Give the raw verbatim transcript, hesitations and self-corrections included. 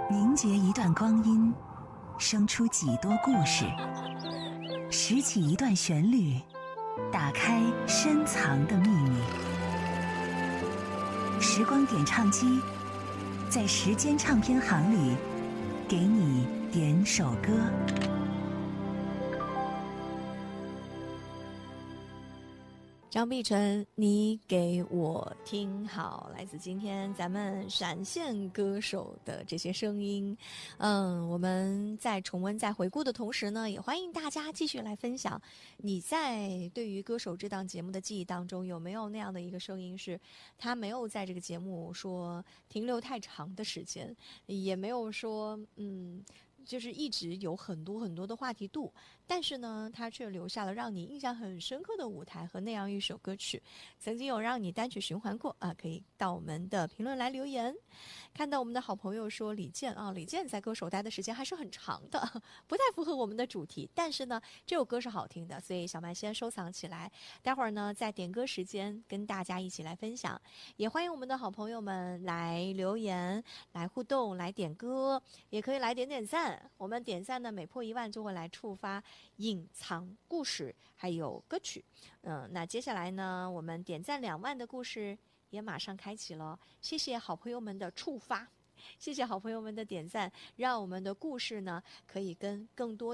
凝结一段光阴，生出几多故事；拾起一段旋律，打开深藏的秘密。时光点唱机，在时间唱片行里，给你点首歌。 张碧晨，你给我听好，来自今天咱们闪现歌手的这些声音。嗯，我们在重温、在回顾的同时呢，也欢迎大家继续来分享，你在对于歌手这档节目的记忆当中，有没有那样的一个声音，是他没有在这个节目说停留太长的时间，也没有说嗯。就是一直有很多很多的话题度，但是呢，它却留下了让你印象很深刻的舞台和那样一首歌曲。曾经有让你单曲循环过啊，可以到我们的评论来留言。看到我们的好朋友说李健啊，李健在歌手待的时间还是很长的，不太符合我们的主题，但是呢，这首歌是好听的，所以小曼先收藏起来。待会儿呢，在点歌时间跟大家一起来分享，也欢迎我们的好朋友们来留言、来互动、来点歌，也可以来点点赞。我们点赞呢，每破一万就会来触发隐藏故事还有歌曲。嗯，那接下来呢，我们点赞两万的故事也马上开启了。谢谢好朋友们的触发，谢谢好朋友们的点赞，让我们的故事呢可以跟更多